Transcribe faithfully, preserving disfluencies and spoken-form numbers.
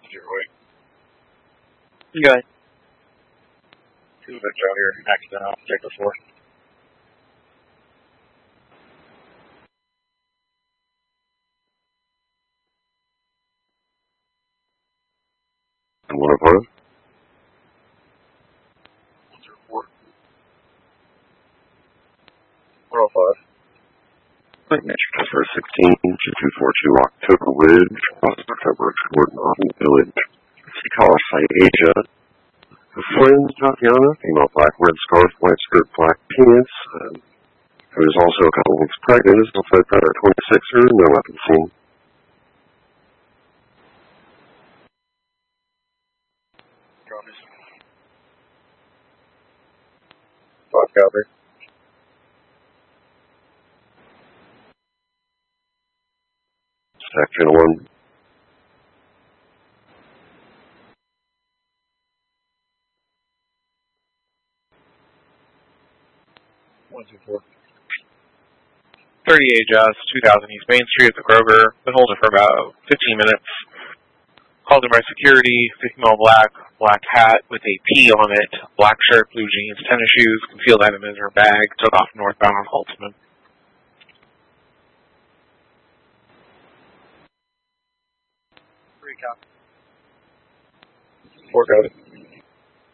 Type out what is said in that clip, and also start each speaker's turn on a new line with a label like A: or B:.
A: Zero eight.
B: Go ahead.
A: Two of it out here. Accident. I'll take the four.
C: And one oh five.
A: One zero four. Four oh five.
C: Signature transfer sixteen, two two four two October Ridge, October Gordon Austin Village. Sea Collar Site Asia. A friend, Tatiana, female, black, red scarf, white skirt, black pants, um, who is also a couple weeks pregnant, is still fed better, twenty-sixer, no weapon seen.
A: Five copy.
C: Section one.
A: One two four.
B: thirty-eight Just, two thousand East Main Street at the Kroger. Been holding for about fifteen minutes. Called in by security, female black, black hat with a P on it, black shirt, blue jeans, tennis shoes, concealed item in her bag, took off northbound on Holtzman.
A: Three copy. Four copy.